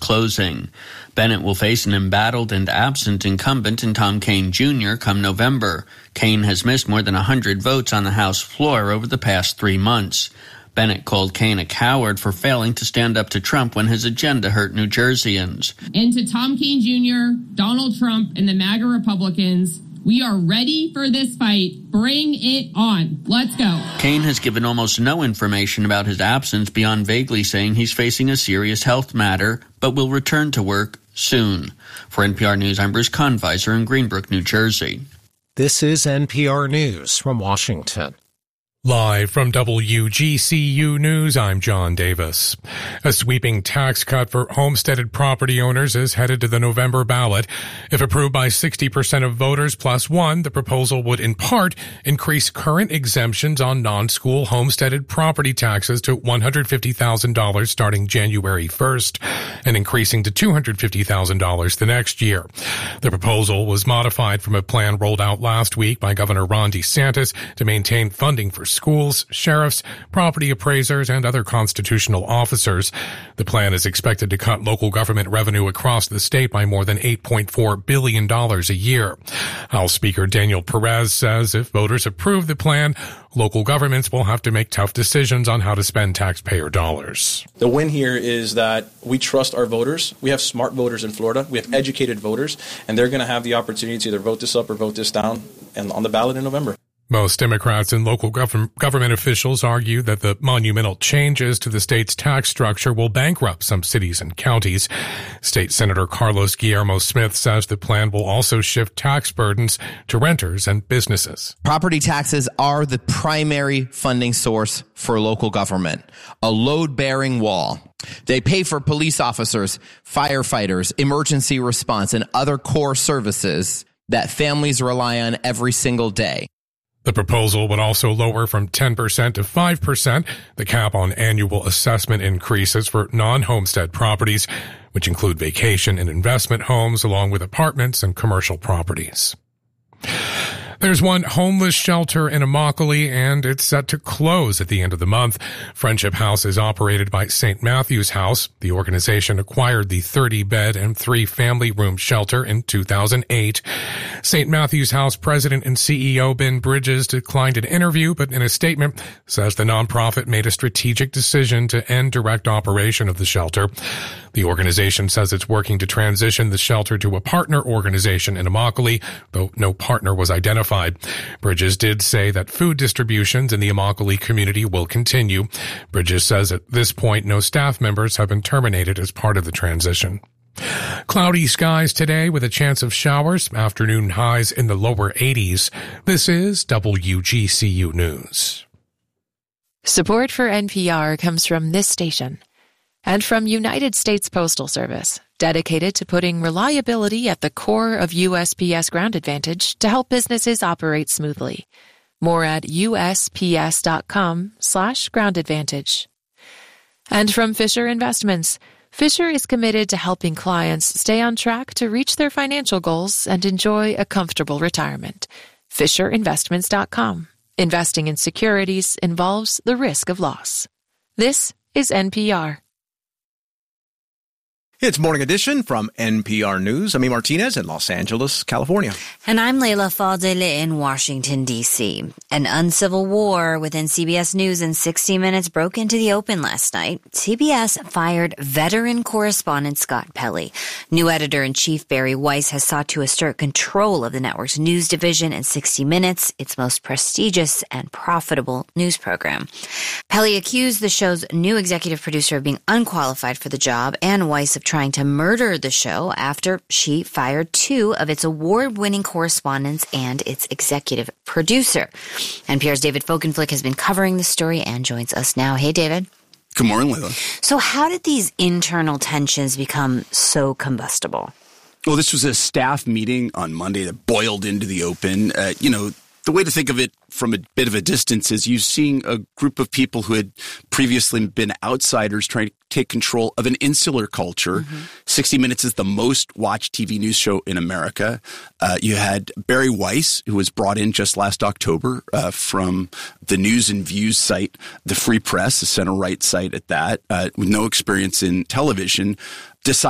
closing. Bennett will face an embattled and absent incumbent in Tom Kean Jr. come November. Kean has missed more than 100 votes on the House floor over the past 3 months. Bennett called Kean a coward for failing to stand up to Trump when his agenda hurt New Jerseyans. And to Tom Kean Jr., Donald Trump, and the MAGA Republicans, we are ready for this fight. Bring it on. Let's go. Kean has given almost no information about his absence beyond vaguely saying he's facing a serious health matter, but will return to work soon. For NPR News, I'm Bruce Conviser in Greenbrook, New Jersey. This is NPR News from Washington. Live from WGCU News, I'm John Davis. A sweeping tax cut for homesteaded property owners is headed to the November ballot. If approved by 60% of voters plus one, the proposal would in part increase current exemptions on non-school homesteaded property taxes to $150,000 starting January 1st and increasing to $250,000 the next year. The proposal was modified from a plan rolled out last week by Governor Ron DeSantis to maintain funding for schools, sheriffs, property appraisers, and other constitutional officers. The plan is expected to cut local government revenue across the state by more than $8.4 billion a year. House Speaker Daniel Perez says if voters approve the plan, local governments will have to make tough decisions on how to spend taxpayer dollars. The win here is that we trust our voters. We have smart voters in Florida. We have educated voters, and they're going to have the opportunity to either vote this up or vote this down and on the ballot in November. Most Democrats and local government officials argue that the monumental changes to the state's tax structure will bankrupt some cities and counties. State Senator Carlos Guillermo Smith says the plan will also shift tax burdens to renters and businesses. Property taxes are the primary funding source for local government, a load-bearing wall. They pay for police officers, firefighters, emergency response, and other core services that families rely on every single day. The proposal would also lower from 10% to 5% the cap on annual assessment increases for non-homestead properties, which include vacation and investment homes along with apartments and commercial properties. There's one homeless shelter in Immokalee, and it's set to close at the end of the month. Friendship House is operated by St. Matthew's House. The organization acquired the 30-bed and 3-family-room shelter in 2008. St. Matthew's House president and CEO Ben Bridges declined an interview, but in a statement says the nonprofit made a strategic decision to end direct operation of the shelter. The organization says it's working to transition the shelter to a partner organization in Immokalee, though no partner was identified. Bridges did say that food distributions in the Immokalee community will continue. Bridges says at this point no staff members have been terminated as part of the transition. Cloudy skies today with a chance of showers, afternoon highs in the lower 80s. This is WGCU News. Support for NPR comes from this station and from United States Postal Service, dedicated to putting reliability at the core of USPS Ground Advantage to help businesses operate smoothly. More at USPS.com/Ground Advantage. And from Fisher Investments. Fisher is committed to helping clients stay on track to reach their financial goals and enjoy a comfortable retirement. FisherInvestments.com. Investing in securities involves the risk of loss. This is NPR. It's Morning Edition from NPR News. I'm E. Martinez in Los Angeles, California. And I'm Leila Fadel in Washington, D.C. An uncivil war within CBS News and 60 Minutes broke into the open last night. CBS fired veteran correspondent Scott Pelley. New editor-in-chief Barry Weiss has sought to assert control of the network's news division and 60 Minutes, its most prestigious and profitable news program. Pelley accused the show's new executive producer of being unqualified for the job, and Weiss of trying to murder the show after she fired 2 of its award-winning correspondents and its executive producer. NPR's David Folkenflik has been covering the story and joins us now. Hey, David. Good morning, Leila. So how did these internal tensions become so combustible? Well, this was a staff meeting on Monday that boiled into the open. The way to think of it from a bit of a distance is you're seeing a group of people who had previously been outsiders trying to take control of an insular culture. Mm-hmm. 60 Minutes is the most watched TV news show in America. You had Barry Weiss, who was brought in just last October from the News and Views site, the Free Press, the center-right site at that, with no experience in television, decided